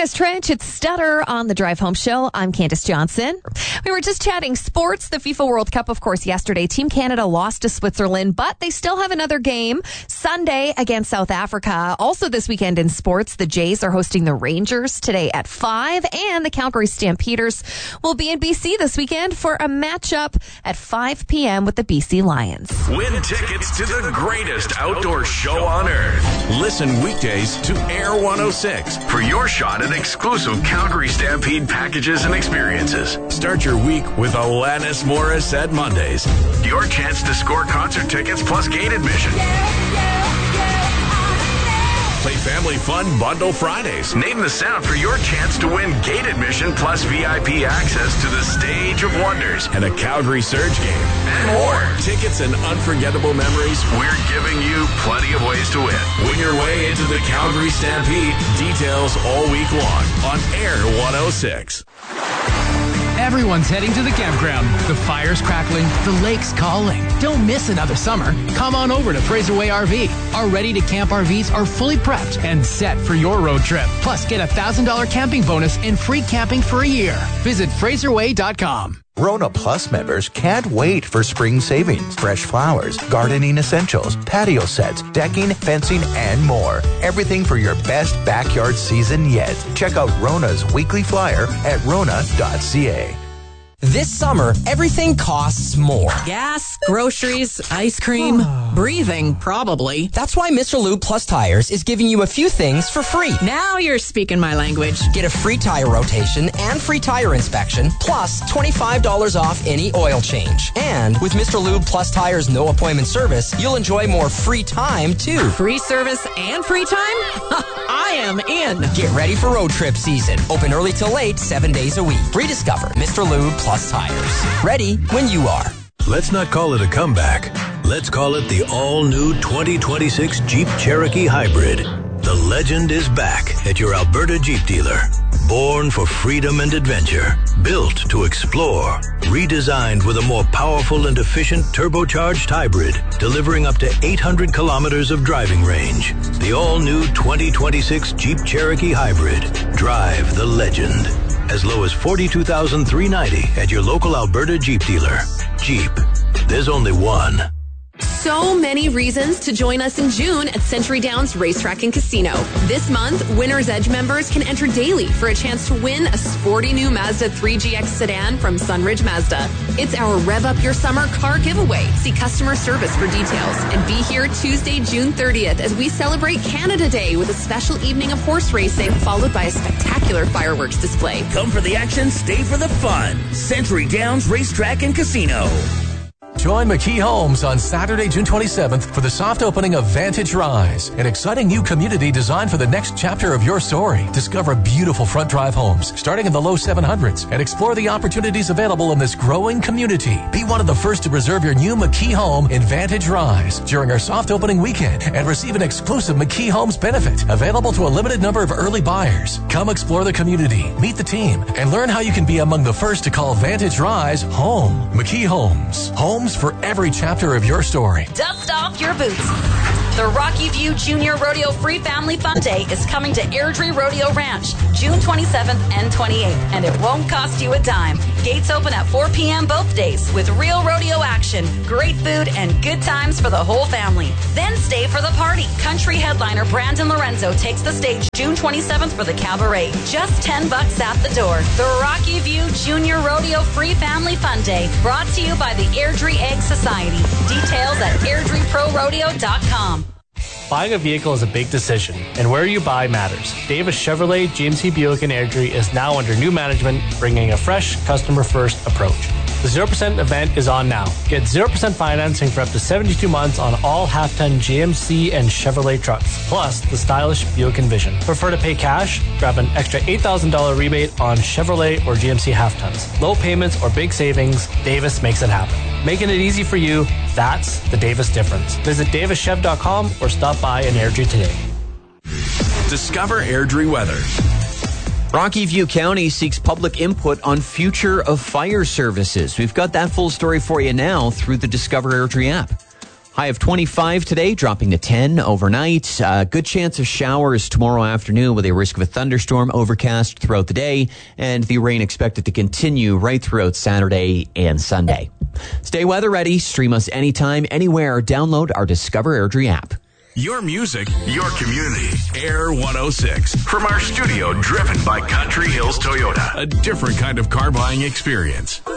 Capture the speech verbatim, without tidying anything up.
Travis Trench, it's Stutter on the Drive Home Show. I'm Candace Johnson. We were just chatting sports. The FIFA World Cup, of course, yesterday. Team Canada lost to Switzerland, but they still have another game Sunday against South Africa. Also this weekend in sports, the Jays are hosting the Rangers today at five, and the Calgary Stampeders will be in B C this weekend for a matchup at five p.m. with the B C Lions. Win tickets to the greatest outdoor show on earth. Listen weekdays to Air one oh six for your shot at exclusive Calgary Stampede packages and experiences. Start your week with Alanis Morissette Mondays. Your chance to score concert tickets plus gate admission. Yeah, yeah, yeah, Play Family Fun Bundle Fridays. Name the sound for your chance to win gate admission plus V I P access to the Stage of Wonders and a Calgary Surge game. And more. Tickets and unforgettable memories. We're giving you plenty of ways to win. Win your way into the Calgary Stampede. Details all week long on Air one oh six. Everyone's heading to the campground. The fire's crackling, the lake's calling. Don't miss another summer. Come on over to Fraser Way R V. Our ready-to-camp R Vs are fully prepped and set for your road trip. Plus, get a one thousand dollars camping bonus and free camping for a year. Visit fraser way dot com. Rona Plus members can't wait for spring savings. Fresh flowers, gardening essentials, patio sets, decking, fencing, and more. Everything for your best backyard season yet. Check out Rona's weekly flyer at rona dot c a. This summer, everything costs more. Gas, groceries, ice cream, breathing, probably. That's why Mister Lube Plus Tires is giving you a few things for free. Now you're speaking my language. Get a free tire rotation and free tire inspection, plus twenty-five dollars off any oil change. And with Mister Lube Plus Tires no appointment service, you'll enjoy more free time, too. Free service and free time? I am in. Get ready for road trip season. Open early till late, seven days a week. Rediscover Mister Lube Plus Tires. Ready when you are. Let's not call it a comeback. Let's call it the all-new twenty twenty-six Jeep Cherokee Hybrid. The legend is back at your Alberta Jeep dealer. Born for freedom and adventure. Built to explore. Redesigned with a more powerful and efficient turbocharged hybrid. Delivering up to eight hundred kilometers of driving range. The all-new twenty twenty-six Jeep Cherokee Hybrid. Drive the legend. As low as forty-two thousand three hundred ninety dollars at your local Alberta Jeep dealer. Jeep. There's only one. So many reasons to join us in June at Century Downs Racetrack and Casino. This month, Winner's Edge members can enter daily for a chance to win a sporty new Mazda three G X sedan from Sunridge Mazda. It's our Rev Up Your Summer car giveaway. See customer service for details. And be here Tuesday, June thirtieth as we celebrate Canada Day with a special evening of horse racing followed by a spectacular fireworks display. Come for the action, stay for the fun. Century Downs Racetrack and Casino. Join McKee Homes on Saturday, June twenty-seventh for the soft opening of Vantage Rise, an exciting new community designed for the next chapter of your story. Discover beautiful front drive homes starting in the low seven hundreds and explore the opportunities available in this growing community. Be one of the first to reserve your new McKee home in Vantage Rise during our soft opening weekend and receive an exclusive McKee Homes benefit available to a limited number of early buyers. Come explore the community, meet the team, and learn how you can be among the first to call Vantage Rise home. McKee Homes. Homes for every chapter of your story. Dust off your boots. The Rocky View Junior Rodeo Free Family Fun Day is coming to Airdrie Rodeo Ranch June twenty-seventh and twenty-eighth, and it won't cost you a dime. Gates open at four p.m. both days with real rodeo action, great food, and good times for the whole family. Then stay for the party. Country headliner Brandon Lorenzo takes the stage June twenty-seventh for the cabaret. Just ten bucks at the door. The Rocky View Junior Rodeo Free Family Fun Day, brought to you by the Airdrie Egg Society. Details at airdrie pro rodeo dot com. Buying a vehicle is a big decision, and where you buy matters. Davis Chevrolet G M C Buick in Airdrie is now under new management, bringing a fresh, customer-first approach. The zero percent event is on now. Get zero percent financing for up to seventy-two months on all half-ton G M C and Chevrolet trucks, plus the stylish Buick Envision. Prefer to pay cash? Grab an extra eight thousand dollars rebate on Chevrolet or G M C half-tons. Low payments or big savings, Davis makes it happen. Making it easy for you, that's the Davis difference. Visit davis chev dot com or stop by in Airdrie today. Discover Airdrie weather. Rocky View County seeks public input on future of fire services. We've got that full story for you now through the Discover Airdrie app. High of twenty-five today, dropping to ten overnight. Uh, good chance of showers tomorrow afternoon with a risk of a thunderstorm, overcast throughout the day, and the rain expected to continue right throughout Saturday and Sunday. Stay weather ready. Stream us anytime, anywhere. Download our Discover Airdrie app. Your music, your community. Air one oh six. From our studio, driven by Country Hills Toyota. A different kind of car buying experience.